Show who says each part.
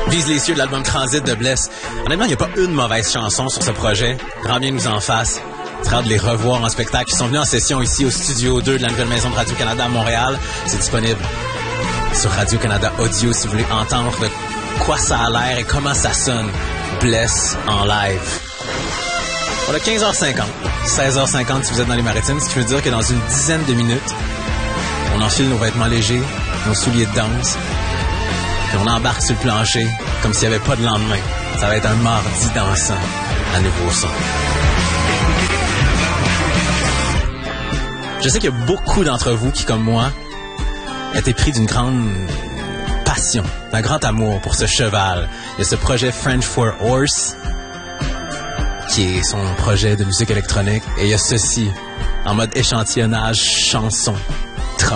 Speaker 1: Vise les cieux de l'album Transit de Bless. Honnêtement, il n'y a pas une mauvaise chanson sur ce projet. Grand bien nous en fasse. Très hâte de les revoir en spectacle. Ils sont venus en session ici au Studio 2 de la nouvelle maison de Radio-Canada à Montréal. C'est disponible sur Radio-Canada Audio si vous voulez entendre de quoi ça a l'air et comment ça sonne. Bless en live. Voilà, 15h50, 16h50 si vous êtes dans les Maritimes, ce qui veut dire que dans une dizaine de minutes, on enfile nos vêtements légers, nos souliers de danse, puis on embarque sur le plancher comme s'il n'y avait pas de lendemain. Ça va être un mardi dansant à nouveau son. Je sais qu'il y a beaucoup d'entre vous qui, comme moi, étaient pris d'une grande passion, d'un grand amour pour ce cheval. Il y a ce projet French for Horse, qui est son projet de musique électronique. Et il y a ceci, en mode échantillonnage chanson.